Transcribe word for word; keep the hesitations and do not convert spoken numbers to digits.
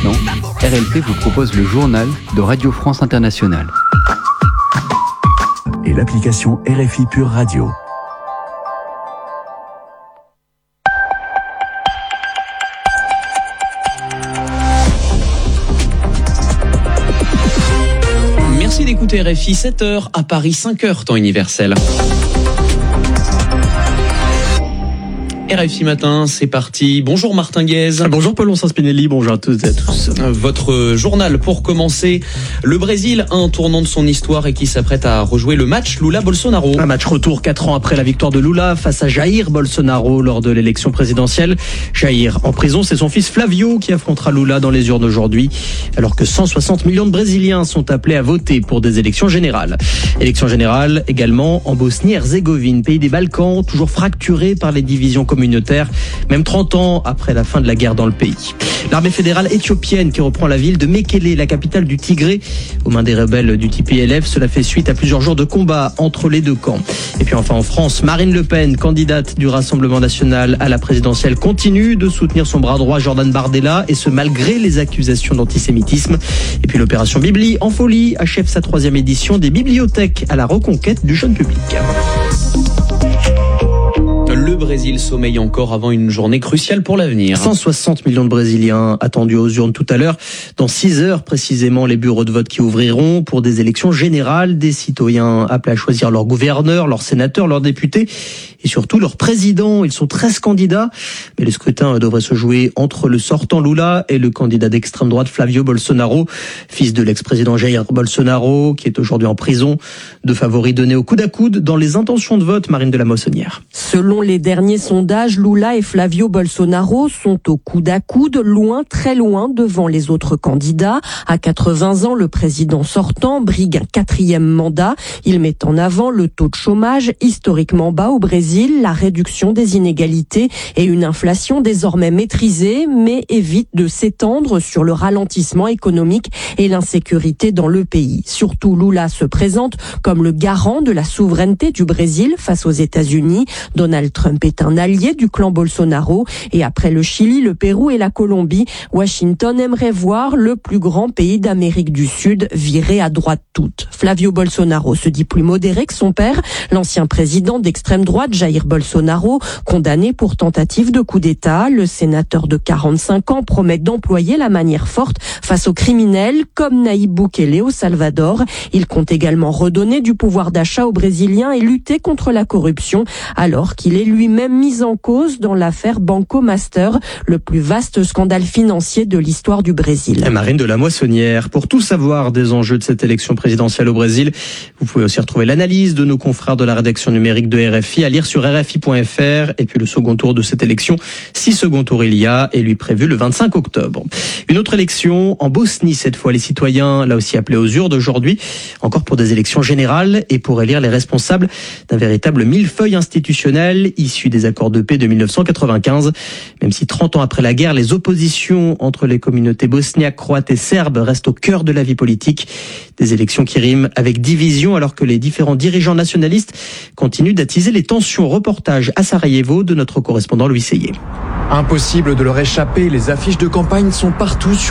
maintenant, R L P vous propose le journal de Radio France Internationale. Et l'application R F I Pure Radio. Merci d'écouter R F I, sept heures à Paris, cinq heures temps universel. R F I Matin, c'est parti. Bonjour Martin Guez. Bonjour Paul-Onsin Spinelli, bonjour à toutes et à tous. Votre journal pour commencer. Le Brésil, un tournant de son histoire et qui s'apprête à rejouer le match Lula-Bolsonaro. Un match retour quatre ans après la victoire de Lula face à Jair Bolsonaro lors de l'élection présidentielle. Jair en prison, c'est son fils Flavio qui affrontera Lula dans les urnes aujourd'hui, alors que cent soixante millions de Brésiliens sont appelés à voter pour des élections générales. Élections générales également en Bosnie-Herzégovine, pays des Balkans, toujours fracturé par les divisions communautaire, même trente ans après la fin de la guerre dans le pays. L'armée fédérale éthiopienne qui reprend la ville de Mekele, la capitale du Tigré, aux mains des rebelles du T P L F. Cela fait suite à plusieurs jours de combat entre les deux camps. Et puis enfin en France, Marine Le Pen, candidate du Rassemblement national à la présidentielle, continue de soutenir son bras droit Jordan Bardella, et ce malgré les accusations d'antisémitisme. Et puis l'opération Bibli en folie achève sa troisième édition des bibliothèques à la reconquête du jeune public. Le Brésil sommeille encore avant une journée cruciale pour l'avenir. cent soixante millions de Brésiliens attendus aux urnes tout à l'heure. Dans six heures précisément, les bureaux de vote qui ouvriront pour des élections générales. Des citoyens appelés à choisir leur gouverneur, leurs sénateurs, leurs députés et surtout leur président. Ils sont treize candidats, mais le scrutin devrait se jouer entre le sortant Lula et le candidat d'extrême droite Flavio Bolsonaro, fils de l'ex-président Jair Bolsonaro, qui est aujourd'hui en prison. Deux favoris donnés au coude à coude dans les intentions de vote, Marine de la Moissonnière. Selon les derniers sondages, Lula et Flavio Bolsonaro sont au coude à coude, loin, très loin devant les autres candidats. À quatre-vingts ans, le président sortant brigue un quatrième mandat. Il met en avant le taux de chômage historiquement bas au Brésil, la réduction des inégalités et une inflation désormais maîtrisée, mais évite de s'étendre sur le ralentissement économique et l'insécurité dans le pays. Surtout, Lula se présente comme le garant de la souveraineté du Brésil face aux États-Unis. Donald Trump est un allié du clan Bolsonaro et après le Chili, le Pérou et la Colombie, Washington aimerait voir le plus grand pays d'Amérique du Sud virer à droite toute. Flavio Bolsonaro se dit plus modéré que son père, l'ancien président d'extrême droite Jair Bolsonaro, condamné pour tentative de coup d'État. Le sénateur de quarante-cinq ans promet d'employer la manière forte face aux criminels comme Nayib Bukele au Salvador. Il compte également redonner du pouvoir d'achat aux Brésiliens et lutter contre la corruption, alors qu'il est lui-même mis en cause dans l'affaire Banco Master, le plus vaste scandale financier de l'histoire du Brésil. Marine de la Moissonnière. Pour tout savoir des enjeux de cette élection présidentielle au Brésil, vous pouvez aussi retrouver l'analyse de nos confrères de la rédaction numérique de R F I à lire sur R F I point F R. Et puis le second tour de cette élection, six second tours il y a, et lui prévu le vingt-cinq octobre. Une autre élection en Bosnie cette fois. Les citoyens, là aussi appelés aux urnes d'aujourd'hui, encore pour des élections générales et pour élire les responsables d'un véritable millefeuille institutionnel issu des accords de paix de mille neuf cent quatre-vingt-quinze. Même si trente ans après la guerre, les oppositions entre les communautés bosniaques, croates et serbes restent au cœur de la vie politique. Des élections qui riment avec division alors que les différents dirigeants nationalistes continuent d'attiser les tensions. Reportage à Sarajevo de notre correspondant Louis Seyé. Impossible de leur échapper, les affiches de campagne sont partout sur